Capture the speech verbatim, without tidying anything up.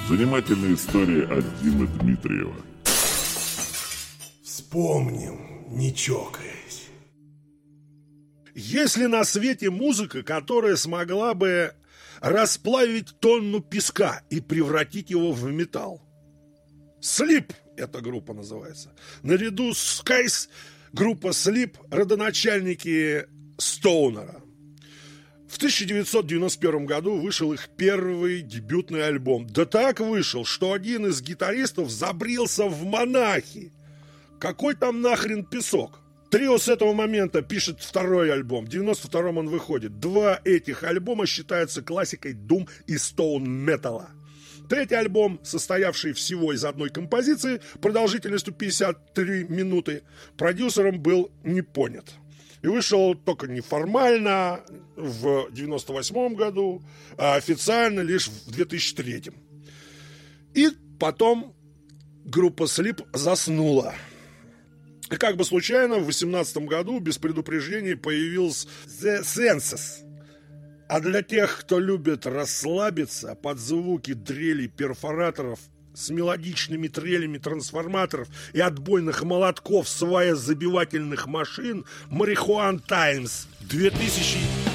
Занимательная история от Димы Дмитриева. Вспомним, не чокаясь. Есть ли на свете музыка, которая смогла бы расплавить тонну песка и превратить его в металл? Слип эта группа называется. Наряду с Скайс группа Слип – родоначальники Стоунера. В тысяча девятьсот девяносто первом году вышел их первый дебютный альбом. Да так вышел, что один из гитаристов забрился в монахи. Какой там нахрен песок? Трио с этого момента пишет второй альбом. В девяносто втором он выходит. Два этих альбома считаются классикой дум и стоун-металла. Третий альбом, состоявший всего из одной композиции, продолжительностью пятьдесят три минуты, продюсером был не понят. И вышел только неформально в девяносто восьмом году, а официально лишь в две тысячи третьем. И потом группа Слип заснула. И как бы случайно в восемнадцатом году без предупреждения появился The Census. А для тех, кто любит расслабиться под звуки дрелей перфораторов с мелодичными трелями трансформаторов и отбойных молотков сваязабивательных машин, Marijuana Times две тысячи